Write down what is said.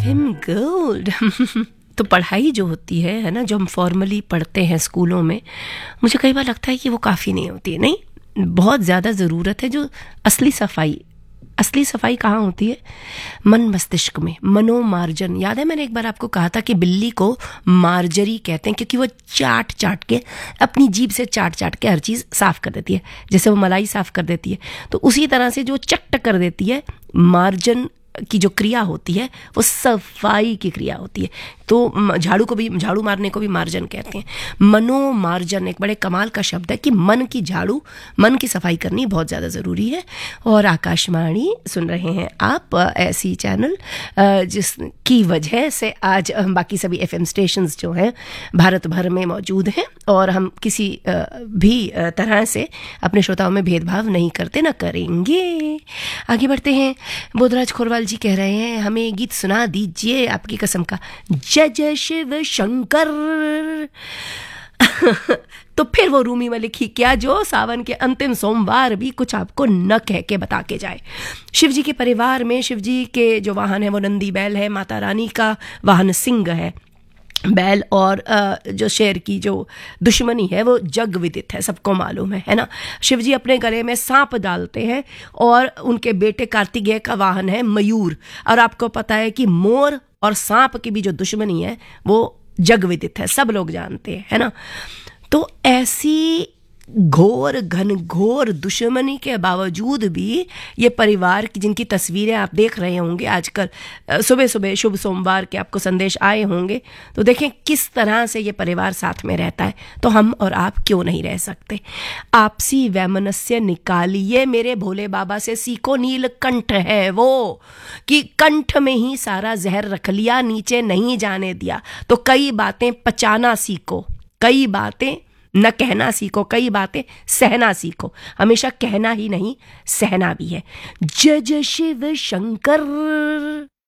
FM gold. तो पढ़ाई जो होती है ना, जो हम फॉर्मली पढ़ते हैं स्कूलों में, मुझे कई बार लगता है कि वो काफ़ी नहीं होती है। नहीं, बहुत ज़्यादा ज़रूरत है जो असली सफाई कहाँ होती है? मन मस्तिष्क में, मनोमार्जन। याद है मैंने एक बार आपको कहा था कि बिल्ली को मार्जरी कहते हैं क्योंकि वो चाट के अपनी जीभ से चाट के हर चीज़ साफ़ कर देती है, जैसे वो मलाई साफ़ कर देती है। तो उसी तरह से जो चट कर देती है, मार्जन की जो क्रिया होती है वो सफाई की क्रिया होती है। तो झाड़ू मारने को भी मार्जन कहते हैं। मनोमार्जन एक बड़े कमाल का शब्द है कि मन की सफाई करनी बहुत ज़्यादा ज़रूरी है। और आकाशवाणी सुन रहे हैं आप, ऐसी चैनल जिसकी वजह से आज बाकी सभी एफएम स्टेशंस जो हैं भारत भर में मौजूद हैं, और हम किसी भी तरह से अपने श्रोताओं में भेदभाव नहीं करते, ना करेंगे। आगे बढ़ते हैं। बोधराज खोरवाल जी कह रहे हैं, हमें गीत सुना दीजिए आपकी कसम का, जय जय शिव शंकर। तो फिर वो रूमी मलिक ही क्या, जो सावन के अंतिम सोमवार भी कुछ आपको न कह के बता के जाए। शिव जी के परिवार में शिव जी के जो वाहन है वो नंदी बैल है, माता रानी का वाहन सिंह है बैल, और जो शेर की जो दुश्मनी है वो जग विदित है, सबको मालूम है ना। शिव जी अपने गले में सांप डालते हैं, और उनके बेटे कार्तिकेय का वाहन है मयूर। और आपको पता है कि मोर और सांप की भी जो दुश्मनी है वो जग विदित है, सब लोग जानते हैं, है ना। तो ऐसी घनघोर दुश्मनी के बावजूद भी ये परिवार की, जिनकी तस्वीरें आप देख रहे होंगे आजकल, सुबह सुबह शुभ सोमवार के आपको संदेश आए होंगे, तो देखें किस तरह से ये परिवार साथ में रहता है। तो हम और आप क्यों नहीं रह सकते? आपसी वैमनस्य निकालिए, मेरे भोले बाबा से सीखो। नीलकंठ है वो कि कंठ में ही सारा जहर रख लिया, नीचे नहीं जाने दिया। तो कई बातें पचाना सीखो, कई बातें न कहना सीखो, कई बातें सहना सीखो। हमेशा कहना ही नहीं, सहना भी है। जय जय शिव शंकर।